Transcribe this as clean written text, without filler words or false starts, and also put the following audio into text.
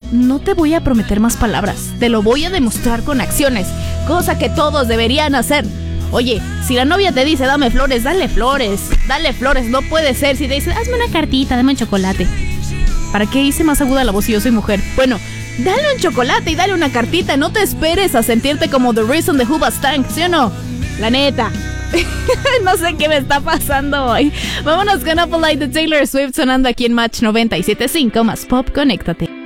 no te voy a prometer más palabras, te lo voy a demostrar con acciones, cosa que todos deberían hacer. Oye, si la novia te dice dame flores, dale flores, no puede ser. Si te dice hazme una cartita, dame un chocolate, ¿para qué hice más aguda la voz si yo soy mujer? Bueno, dale un chocolate y dale una cartita, no te esperes a sentirte como The Reason de Hoobastank, ¿sí o no? La neta. No sé qué me está pasando hoy. Vámonos con Apple Light de Taylor Swift sonando aquí en Match 97.5 más Pop, conéctate.